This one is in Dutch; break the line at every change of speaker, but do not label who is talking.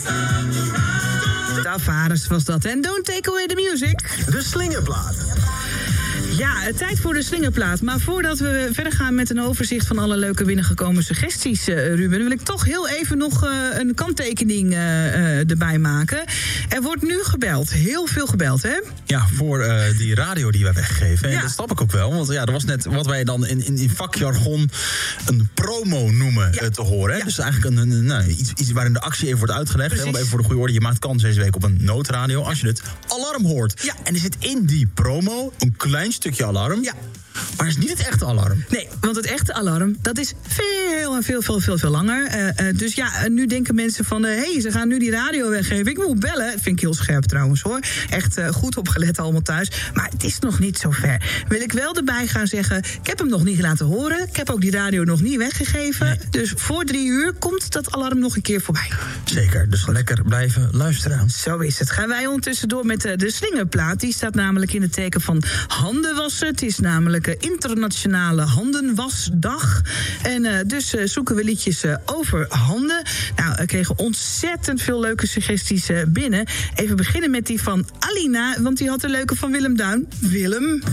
Tavares was dat. En Don't Take Away the Music.
De slingerplaat.
Ja, tijd voor de slingerplaat. Maar voordat we verder gaan met een overzicht van alle leuke binnengekomen suggesties, Ruben, wil ik toch heel even nog een kanttekening erbij maken. Er wordt nu gebeld. Heel veel gebeld, hè?
Ja, voor die radio die wij weggeven.
Ja.
En dat snap ik ook wel. Want ja, er was net wat wij dan in vakjargon een promo noemen te horen.
Ja.
Dus eigenlijk iets waarin de actie even wordt uitgelegd.
Precies.
Want even voor de goede orde, je maakt kans deze week op een noodradio als je het alarm hoort.
Ja.
En er zit in die promo een klein stukje alarm.
Ja.
Maar het is niet het echte alarm.
Nee, want het echte alarm, dat is veel langer. Dus ja, nu denken mensen van, ze gaan nu die radio weggeven. Ik moet bellen. Dat vind ik heel scherp trouwens, hoor. Echt goed opgelet allemaal thuis. Maar het is nog niet zo ver. Wil ik wel erbij gaan zeggen, ik heb hem nog niet laten horen. Ik heb ook die radio nog niet weggegeven.
Nee.
Dus voor 3 uur komt dat alarm nog een keer voorbij.
Zeker, dus lekker blijven luisteren.
Zo is het. Gaan wij ondertussen door met de slingerplaat. Die staat namelijk in het teken van handen wassen. Het is namelijk internationale handenwasdag. En dus zoeken we liedjes over handen. Nou, we kregen ontzettend veel leuke suggesties binnen. Even beginnen met die van Alina, want die had een leuke van Willem Duin. Willem.